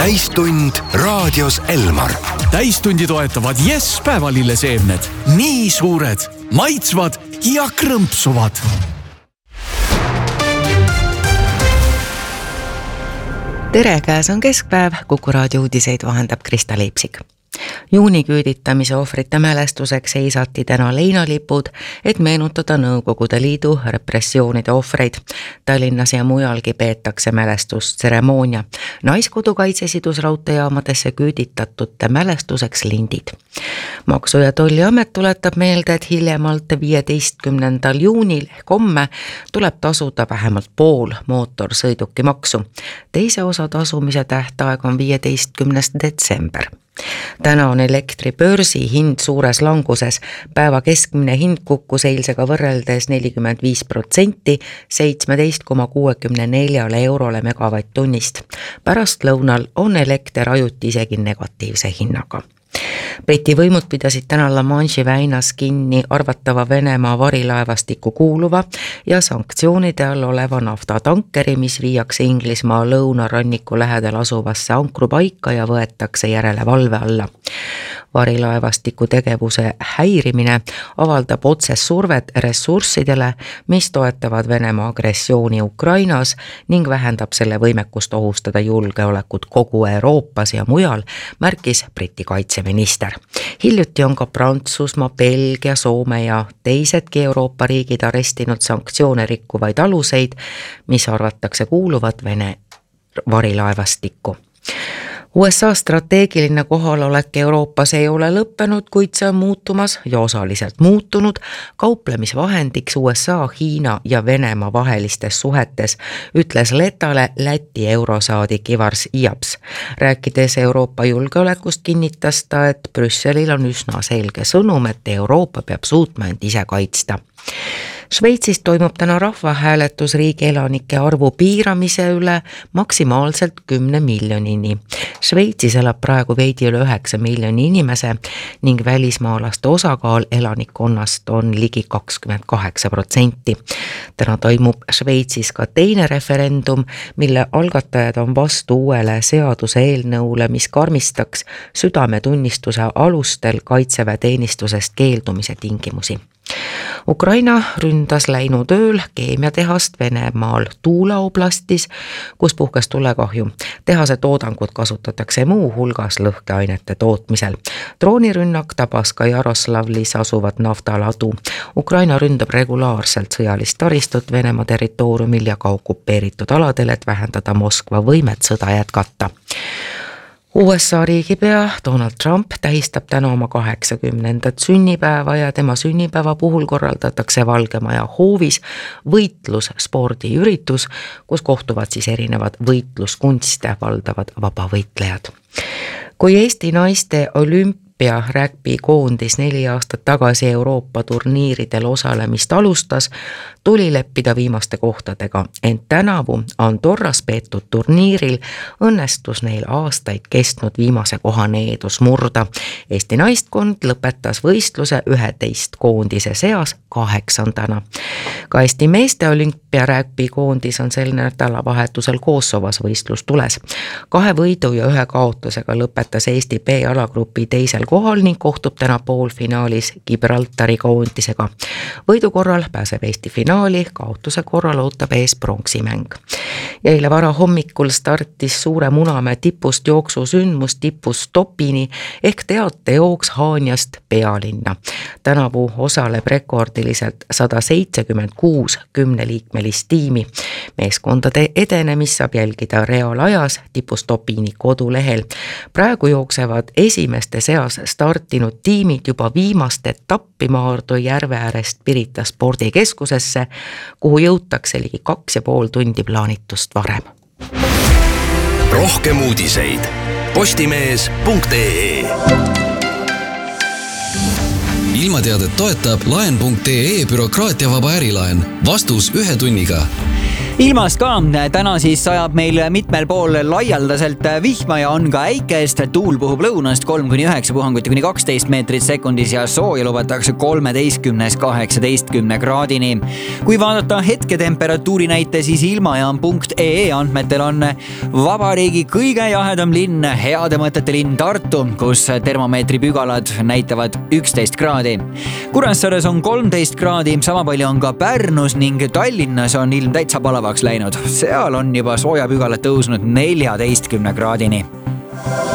täistund raadios Elmar. Täistundi toetavad Yes päevalilleseemned. Nii suured, maitsvad ja krõmpsuvad. Tere, käes on keskpäev, Kuku raadio uudiseid vahendab Krista Leipsik. Juuniküüditamise ohvrite mälestuseks seisati täna leinalipud, et meenutada Nõukogude Liidu repressioonide ohvreid. Tallinnas ja mujalgi peetakse mälestustseremoonia. Naiskodukaitse sidus raudteejaamadesse küüditatute mälestuseks lindid. Maksu- ja Tolliamet tuletab meelde, et hiljemalt 15. juunil ehk homme tuleb tasuda vähemalt pool mootorsõidukimaksu. Teise osa tasumise tähtaeg on 15. detsember. Täna on elektri börsihind suures languses. Päeva keskmine hind kukkus eilsega võrreldes 45%, 17,64 eurole megavatt-tunnist. Pärast lõunal on elekter ajuti isegi negatiivse hinnaga. Briti võimud pidasid täna La Manche'i väinas kinni arvatava Venemaa varilaevastikku kuuluva ja sanktsioonide all oleva naftatankeri, mis viiakse Inglismaa lõunaranniku lähedal asuvasse ankrupaika ja võetakse järelevalve alla. Varilaevastiku tegevuse häirimine avaldab otsest survet ressurssidele, mis toetavad Venemaa agressiooni Ukrainas ning vähendab selle võimekust ohustada julgeolekut kogu Euroopas ja mujal, märkis Briti kaitseminister. Hiljuti on ka Prantsusmaa, Belgia, Soome ja teisedki Euroopa riigid arestinud sanktsioone rikkuvaid aluseid, mis arvatakse kuuluvat Vene varilaevastikku. USA strateegiline kohalolek Euroopas ei ole lõppenud, kuid see on muutumas ja osaliselt muutunud kauplemisvahendiks USA, Hiina ja Venemaa vahelistes suhetes, ütles Letale Läti eurosaadik Ivar Iaps. Rääkides Euroopa julgeolekust kinnitas ta, et Brüsselil on üsna selge sõnum, et Euroopa peab suutma end ise kaitsta. Šveitsis toimub täna rahvahääletus riigi elanike arvu piiramise üle maksimaalselt 10 miljonini. Šveitsis elab praegu veidi üle 9 miljoni inimese ning välismaalaste osakaal elanikkonnast on ligi 28%. Täna toimub Šveitsis ka teine referendum, mille algatajad on vastu uuele seaduse eelnõule, mis karmistaks südametunnistuse alustel kaitseväeteenistusest keeldumise tingimusi. Ukraina ründas läinud ööl keemiatehast Venemaal Tuula oblastis, kus puhkes tulekahju. Tehase toodangut kasutatakse muu hulgas lõhkeainete tootmisel. Droonirünnak tabas ka Jaroslavlis asuvat naftaladu. Ukraina ründab regulaarselt sõjalist taristut Venemaa territooriumil ja ka okupeeritud aladel, et vähendada Moskva võimet sõda jätkata. USA riigipea Donald Trump tähistab täna oma 80. sünnipäeva ja tema sünnipäeva puhul korraldatakse Valge Maja hoovis võitlusspordiüritus, kus kohtuvad siis erinevad võitluskunste valdavad vabavõitlejad. Kui Eesti naiste rugby koondis 4 aastat tagasi Euroopa turniiridel osalemist alustas, tuli leppida viimaste kohtadega, ent tänavu Andorras peetud turniiril õnnestus neil aastaid kestnud viimase koha needus murda. Eesti naistkond lõpetas võistluse 11 koondise seas 8. Ka Eesti meeste rugby koondis on sel nädalavahetusel Kosovos võistlustules. 2 võidu ja 1 kaotusega lõpetas Eesti B-alagrupi teisel kohal ning kohtub täna poolfinaalis Gibraltari koondisega. Võidu korral pääseb Eesti finaali, kaotuse korral ootab ees pronksimäng. Ja eile vara hommikul startis Suure Munamäe tipust jooksusündmus tipust Topini ehk teatejooks Haanjast Pealinna. Tänavu osaleb rekordiliselt 176 10-liikmelist tiimi. Meeskondade edenemist saab jälgida reaalajas tipust Topini kodulehel. Praegu jooksevad esimeste seas startinud tiimid juba viimast etappi Maardu järve äärest Pirita spordikeskusesse, kuhu jõutakse ligi 2,5 tundi plaanitust varem. Rohkem uudiseid postimees.ee. Ilmateadet toetab laen.ee bürokraatiavaba ärilaen. Vastus 1 tunniga. Ilmast ka, täna siis sajab meil mitmel pool laialdaselt vihma ja on ka äikest, tuul puhub lõunast 3-9 puhanguti kuni 12 meetrit sekundis ja sooja lubatakse 13-18 kraadini. Kui vaadata hetketemperatuuri näite, siis ilmajaam.ee andmetel on vabariigi kõige jahedam linn, heade mõtete linn Tartu, kus termomeetri pügalad näitavad 11 kraadi. Kuressaares on 13 kraadi, sama palju on ka Pärnus ning Tallinnas on ilm täitsa palavaks läinud. Seal on juba soojapügalad tõusnud 14 kraadini.